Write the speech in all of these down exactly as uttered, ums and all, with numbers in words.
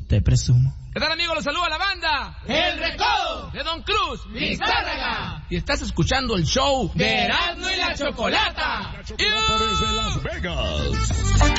te presumo. ¿Qué tal, amigos? Los saluda la banda El Recodo de Don Cruz Lizárraga. Y estás escuchando el show de Erasmo y la Chocolata. Las Vegas.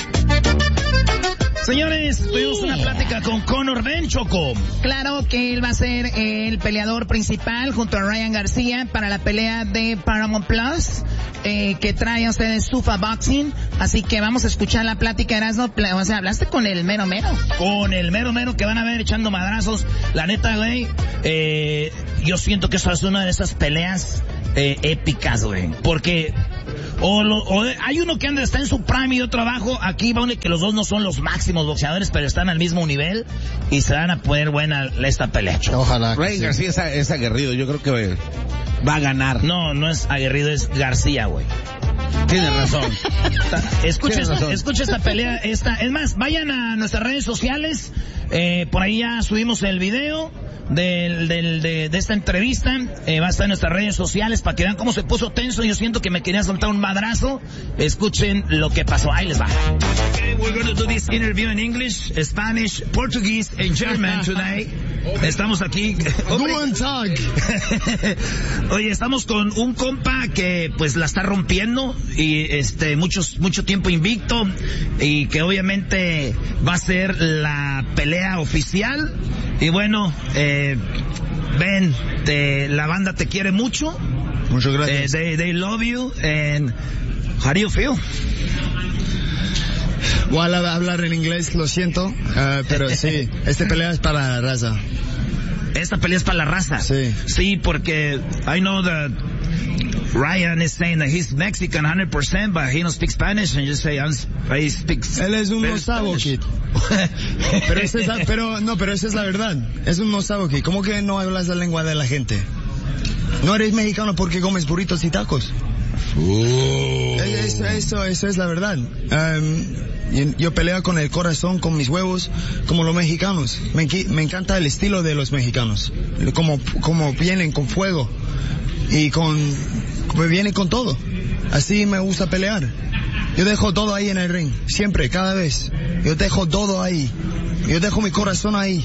Señores, tuvimos una plática con Conor Ben, Choco. Claro que él va a ser el peleador principal junto a Ryan García para la pelea de Paramount Plus, eh, que trae a ustedes Sufa Boxing. Así que vamos a escuchar la plática, Erasmo. O sea, hablaste con el mero mero. Con el mero mero que van a ver echando madrazos. La neta, güey, eh, yo siento que esa es una de esas peleas eh, épicas, güey. Porque... O, lo, o hay uno que anda, está en su prime y otro abajo. Aquí va que los dos no son los máximos boxeadores, pero están al mismo nivel y se van a poner buena esta pelea. Ojalá. Rey sí. García es, es aguerrido, yo creo que va a ganar. No, no es aguerrido, es García, güey. Tienes razón. Escucha, Tienes esta, razón. escucha esta pelea. Esta, es más, vayan a nuestras redes sociales. Eh, por ahí ya subimos el video del, del, de, de esta entrevista. Eh, va a estar en nuestras redes sociales para que vean cómo se puso tenso. Yo siento que me quería soltar un madrazo. Escuchen lo que pasó. Ahí les va. Okay, we're going to do this interview in English, Spanish, Portuguese and German today. Estamos aquí. Guten Tag. Oye, estamos con un compa que pues la está rompiendo y este muchos mucho tiempo invicto y que obviamente va a ser la pelea oficial. Y bueno, eh, Ben, te, la banda te quiere mucho. Muchas gracias. Eh, they, they love you and how do you feel? Voy a hablar en inglés, lo siento, uh, pero sí, esta pelea es para la raza. Esta pelea es para la raza. Sí. Sí, porque I know that Ryan is saying that he's Mexican one hundred percent, but he don't speak Spanish, and you say, I'm, I speak Él es un no-sabo kid. pero, esa es la, pero, no, pero esa es la verdad. Es un no-sabo kid. ¿Cómo que no hablas la lengua de la gente? No eres mexicano porque comes burritos y tacos. Uh. Eso, eso, eso es la verdad. Um, yo peleo con el corazón, con mis huevos, como los mexicanos. Me, me encanta el estilo de los mexicanos. Como, como vienen con fuego. Y con, como vienen con todo. Así me gusta pelear. Yo dejo todo ahí en el ring. Siempre, cada vez. Yo dejo todo ahí. Yo dejo mi corazón ahí.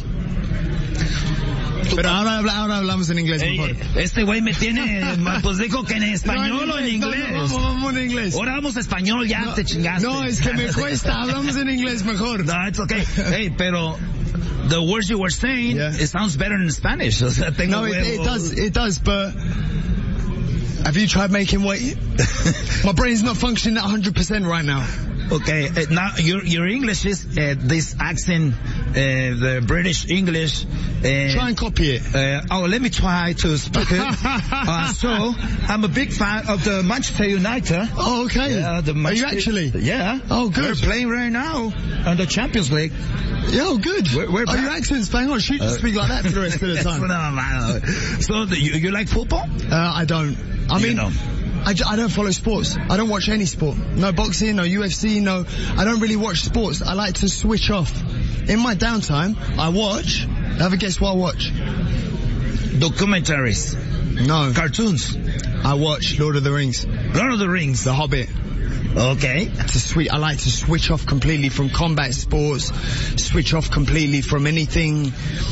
Pero ahora, ahora hablamos en inglés mejor. Hey, este güey me tiene, pues dijo que en español no, o en inglés. No, no, vamos en inglés. Ahora vamos a español, ya no, te chingaste. No, es que me cuesta, hablamos en inglés mejor. No, it's okay. Hey, pero the words you were saying, yeah. It sounds better in Spanish. O sea, tengo no, it, it does, it does, but have you tried making weight? My brain's not functioning at one hundred percent right now. Okay, uh, now your your English is uh, this accent, uh, the British English. Uh, try and copy it. Uh, oh, let me try to speak it. uh, so, I'm a big fan of the Manchester United. Oh, okay. Uh, the Are you actually? Yeah. Oh, good. We're playing right now on the Champions League. Yeah, oh, good. We're, we're Are your accents bang on? Should you uh, speak like that for the rest of the time? No, man. So, the, you, you like football? Uh, I don't. I you mean... know. I, I don't follow sports. I don't watch any sport. No boxing, no U F C, no... I don't really watch sports. I like to switch off. In my downtime, I watch... Have a guess what I watch? Documentaries. No. Cartoons. I watch Lord of the Rings. Lord of the Rings. The Hobbit. Okay. To switch, I like to switch off completely from combat sports. Switch off completely from anything...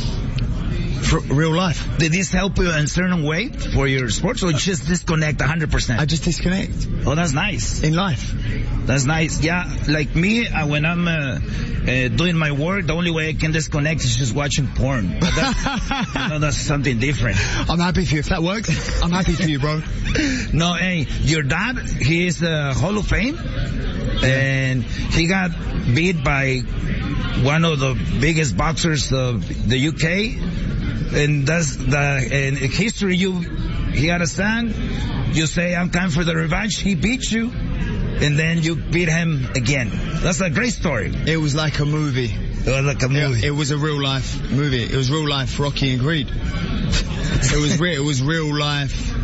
For real life. Did this help you in a certain way for your sports, or just disconnect one hundred percent? I just disconnect. Oh, that's nice. In life. That's nice. Yeah, like me, uh, when I'm uh, uh, doing my work, the only way I can disconnect is just watching porn. But that's, you know, that's something different. I'm happy for you. If that works, I'm happy for you, bro. No, hey, your dad, he is the Hall of Fame, yeah. And he got beat by one of the biggest boxers of the U K. And that's the, in history, you, he had a son, you say, I'm coming for the revenge, he beat you, and then you beat him again. That's a great story. It was like a movie. It was like a movie. It, it was a real life movie. It was real life Rocky and Creed. It was real, it was real life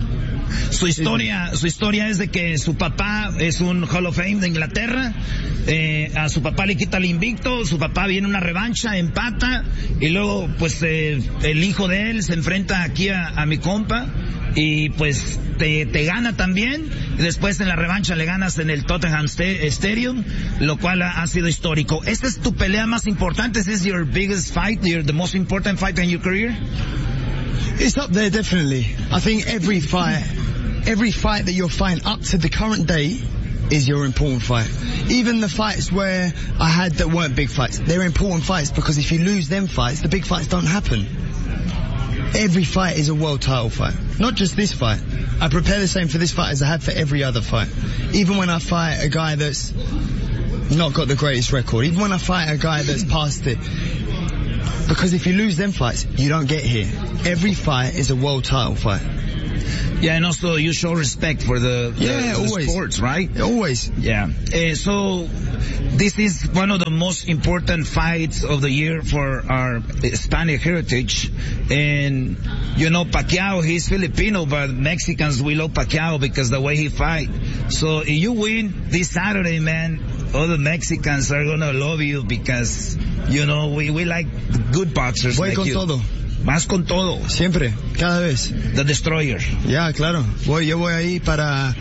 Su historia, su historia es de que su papá es un Hall of Fame de Inglaterra, eh, a su papá le quita el invicto, su papá viene una revancha, empata, y luego pues eh, el hijo de él se enfrenta aquí a, a mi compa, y pues te, te gana también, y después en la revancha le ganas en el Tottenham Stadium, lo cual ha, ha sido histórico. ¿Esta es tu pelea más importante? ¿Is your biggest fight, your, the most important fight in your career? It's up there, definitely. I think every fight, every fight that you're fighting up to the current day is your important fight. Even the fights where I had that weren't big fights, they're important fights because if you lose them fights, the big fights don't happen. Every fight is a world title fight. Not just this fight. I prepare the same for this fight as I had for every other fight. Even when I fight a guy that's not got the greatest record. Even when I fight a guy that's past it. Because if you lose them fights, you don't get here. Every fight is a world title fight. Yeah, and also you show respect for the, the, yeah, the always. sports, right? Always. Yeah. Uh, so, this is one of the most important fights of the year for our Hispanic heritage. And, you know, Pacquiao, he's Filipino, but Mexicans, we love Pacquiao because the way he fight. So, if you win this Saturday, man, all the Mexicans are gonna love you because, you know, we, we like good boxers Voy like con you. todo. Vas con todo. Siempre, cada vez. The Destroyer. Yeah, claro. Voy, yo voy ahí para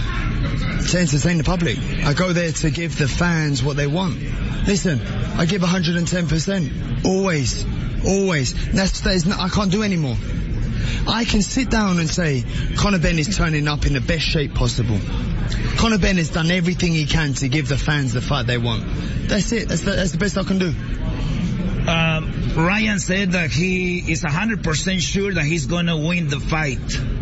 to entertain the public. I go there to give the fans what they want. Listen, I give one hundred ten percent. Always. Always. That's, that is not, I can't do anymore. I can sit down and say, Conor Benn is turning up in the best shape possible. Conor Benn has done everything he can to give the fans the fight they want. That's it. That's the, that's the best I can do. Um, Ryan said that he is one hundred percent sure that he's going to win the fight.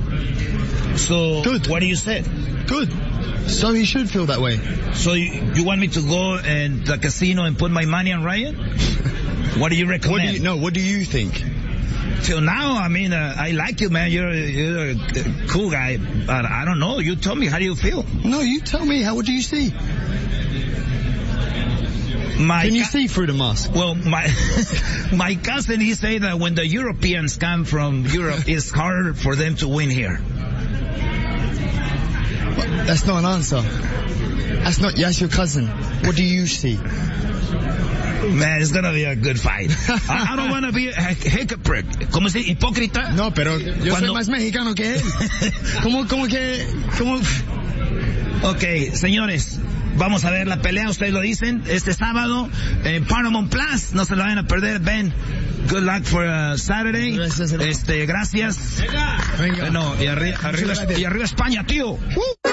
So, Good. What do you say? Good. So he should feel that way. So you, you want me to go and the casino and put my money on Ryan? What do you recommend? What do you, no, what do you think? Till now, I mean, uh, I like you, man. You're, you're a cool guy. But I don't know. You tell me, how do you feel? No, you tell me. How, what do you see? My Can you ca- see through the mask? Well, my my cousin, he said that when the Europeans come from Europe, it's harder for them to win here. That's not an answer. That's not, that's your cousin. What do you see? Man, it's gonna be a good fight. I, I don't want to be a hypocrite. ¿Cómo se dice? Hipócrita. No, pero yo Cuando... soy más mexicano que él. ¿Cómo, cómo que, cómo? Ok, señores, vamos a ver la pelea, ustedes lo dicen, este sábado en Paramount Plus, no se lo vayan a perder. Ben, good luck for uh, Saturday. Gracias, hermano. Este, gracias. Venga. Bueno, y, arri- arriba, y arriba España, tío. Uh.